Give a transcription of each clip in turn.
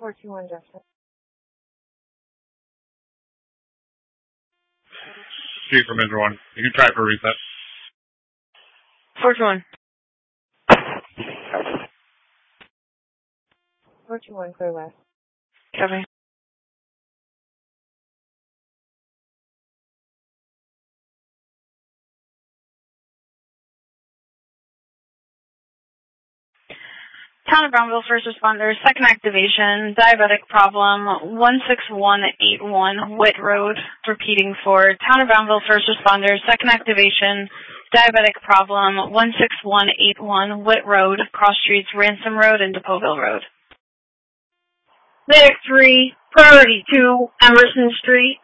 421 Justin. Street from Inter 1. You can try for a reset. 421. 421, clear west. Copy. Town of Brownville first responders, second activation, diabetic problem, 16181 Whit Road, repeating for Town of Brownville first responders, second activation, diabetic problem, 16181 Whit Road, cross streets Ransom Road and Depauville Road. Medic 3, priority 2, Emerson Street.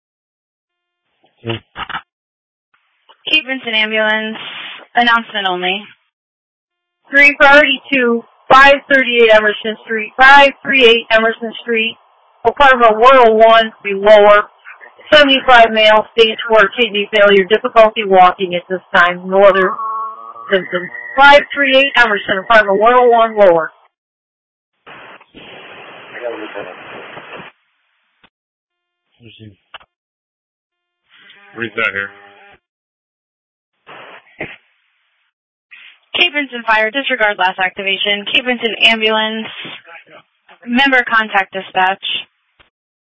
Cape Vincent ambulance, announcement only. 3, priority 2, 538 Emerson Street, 538 Emerson Street, Apartment 101, be lower, 75 male, stage 4 kidney failure, difficulty walking at this time, no other symptoms. 538 Emerson, Apartment 101, lower. Reset here. Cape Vincent fire, disregard last activation. Cape Vincent ambulance, member contact dispatch.